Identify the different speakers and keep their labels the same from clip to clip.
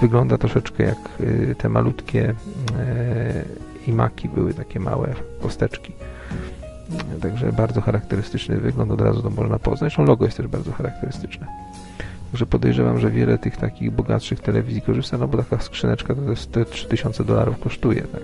Speaker 1: wygląda troszeczkę jak te malutkie iMaki były, takie małe kosteczki. Także bardzo charakterystyczny wygląd, od razu to można poznać. Zresztą logo jest też bardzo charakterystyczne. Także podejrzewam, że wiele tych takich bogatszych telewizji korzysta, no bo taka skrzyneczka to jest te $3000 kosztuje, tak?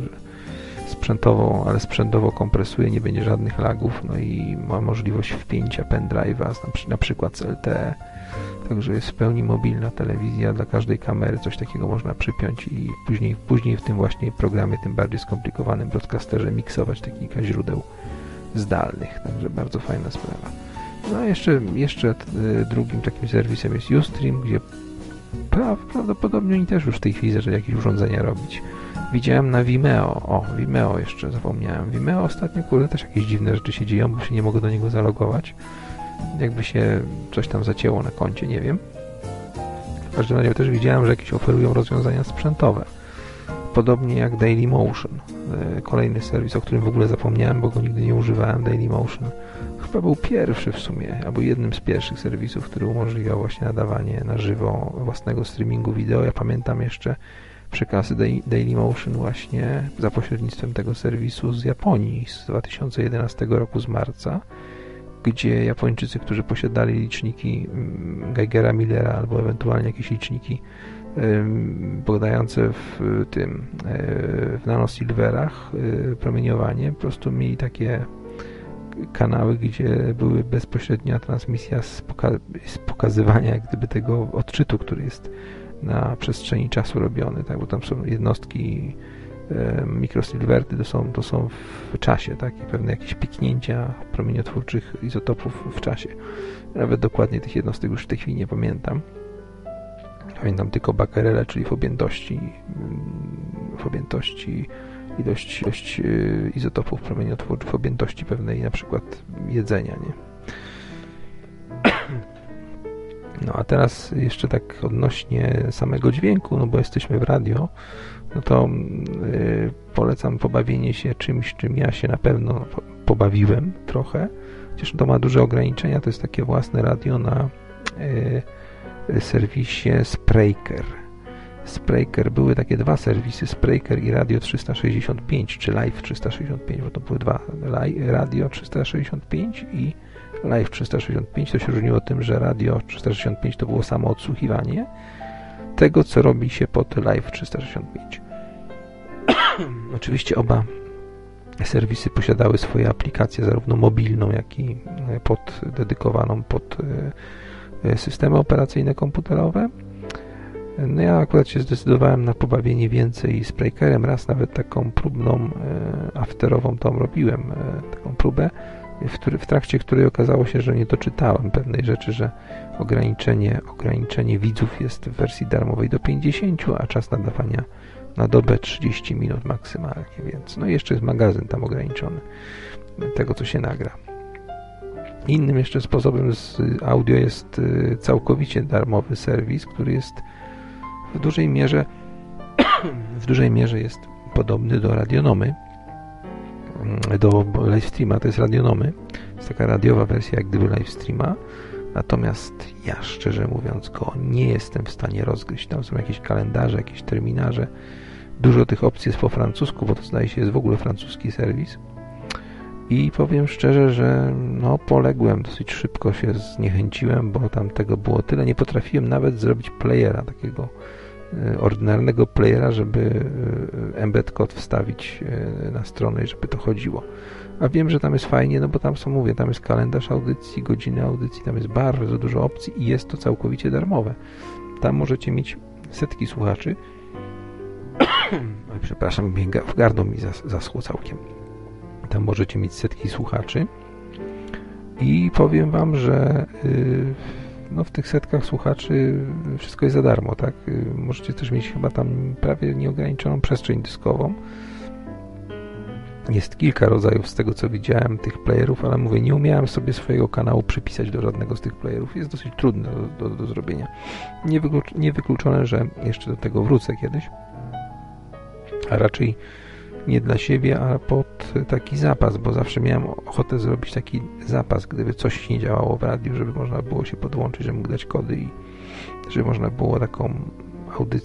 Speaker 1: Sprzętowo kompresuje, nie będzie żadnych lagów, no i ma możliwość wpięcia pendrive'a, na przykład z LTE. Także jest w pełni mobilna telewizja, dla każdej kamery coś takiego można przypiąć i później w tym właśnie programie, tym bardziej skomplikowanym broadcasterze miksować te kilka źródeł zdalnych. Także bardzo fajna sprawa. No a jeszcze drugim takim serwisem jest Ustream, gdzie prawdopodobnie oni też już w tej chwili zaczęli jakieś urządzenia robić. Widziałem na Vimeo. Vimeo jeszcze zapomniałem. Vimeo ostatnio, też jakieś dziwne rzeczy się dzieją, bo się nie mogę do niego zalogować. Jakby się coś tam zacięło na koncie, nie wiem. W każdym razie też widziałem, że jakieś oferują rozwiązania sprzętowe. Podobnie jak Dailymotion. Kolejny serwis, o którym w ogóle zapomniałem, bo go nigdy nie używałem. Dailymotion chyba był pierwszy w sumie, albo jednym z pierwszych serwisów, który umożliwiał właśnie nadawanie na żywo własnego streamingu wideo. Ja pamiętam jeszcze przekazy Dailymotion właśnie za pośrednictwem tego serwisu z Japonii z 2011 roku, z marca, gdzie Japończycy, którzy posiadali liczniki Geigera Millera albo ewentualnie jakieś liczniki podające w nanosilverach promieniowanie, po prostu mieli takie kanały, gdzie były bezpośrednia transmisja z pokazywania jak gdyby tego odczytu, który jest na przestrzeni czasu robiony, tak? Bo tam są jednostki mikrosilverty, to są w czasie, tak? I pewne jakieś piknięcia promieniotwórczych izotopów w czasie. Nawet dokładnie tych jednostek już w tej chwili nie pamiętam. Pamiętam tylko bakerele, czyli w objętości ilość izotopów promieniotwórczych, w objętości pewnej na przykład jedzenia, nie? No a teraz jeszcze tak odnośnie samego dźwięku, no bo jesteśmy w radio, no to polecam pobawienie się czymś, czym ja się na pewno pobawiłem trochę. Chociaż to ma duże ograniczenia, to jest takie własne radio na serwisie Spreaker. Były takie dwa serwisy, Spreaker i Radio 365, czy Live 365, bo to były dwa. Radio 365 i Live 365. To się różniło tym, że Radio 365 to było samo odsłuchiwanie tego, co robi się pod Live 365. Oczywiście oba serwisy posiadały swoje aplikacje, zarówno mobilną, jak i dedykowaną pod systemy operacyjne komputerowe. No ja akurat się zdecydowałem na pobawienie więcej Spreakerem, raz nawet taką próbną afterową tą robiłem, taką próbę, w trakcie której okazało się, że nie doczytałem pewnej rzeczy, że ograniczenie widzów jest w wersji darmowej do 50, a czas nadawania na dobę 30 minut maksymalnie, więc no jeszcze jest magazyn tam ograniczony tego, co się nagra. Innym jeszcze sposobem z audio jest całkowicie darmowy serwis, który jest w dużej mierze jest podobny do Radionomy, do Livestreama. To jest Radionomy, to jest taka radiowa wersja jak gdyby Livestreama, natomiast ja szczerze mówiąc go nie jestem w stanie rozgryźć. Tam są jakieś kalendarze, jakieś terminarze, dużo tych opcji jest po francusku, bo to zdaje się jest w ogóle francuski serwis. I powiem szczerze, że no poległem, dosyć szybko się zniechęciłem, bo tam tego było tyle. Nie potrafiłem nawet zrobić playera, takiego ordynarnego playera, żeby embed kod wstawić na stronę i żeby to chodziło. A wiem, że tam jest fajnie, no bo tam tam jest kalendarz audycji, godziny audycji, tam jest bardzo dużo opcji i jest to całkowicie darmowe. Tam możecie mieć setki słuchaczy. Oj, przepraszam, w gardło mi zaschło całkiem. Tam możecie mieć setki słuchaczy i powiem Wam, że no w tych setkach słuchaczy wszystko jest za darmo, tak? Możecie też mieć chyba tam prawie nieograniczoną przestrzeń dyskową. Jest kilka rodzajów z tego, co widziałem, tych playerów, ale mówię, nie umiałem sobie swojego kanału przypisać do żadnego z tych playerów. Jest dosyć trudne do zrobienia. Niewykluczone, że jeszcze do tego wrócę kiedyś, a raczej nie dla siebie, a pod taki zapas, bo zawsze miałem ochotę zrobić taki zapas, gdyby coś nie działało w radiu, żeby można było się podłączyć, żeby mógł dać kody i żeby można było taką audycję